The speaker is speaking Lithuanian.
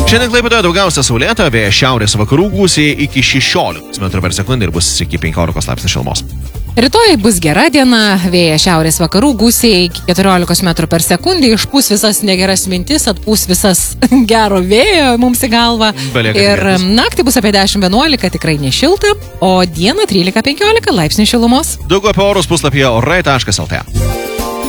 Šiandien Klaipėdoje daugiausia saulėta, vėjas šiaurės vakarų gūsiai iki 16 m/s ir bus iki 15 laipsnių šilumos. Rytoj bus gera diena, vėjas šiaurės vakarų gūsiai iki 14 m/s, išpūs visas negeras mintis, atpūs visas gero vėjo mums į galvą. Ir naktį bus apie 10-11, tikrai nešilta, o dieną 13-15 laipsnių šilumos. Daugiau apie orus puslapyje orai.lt.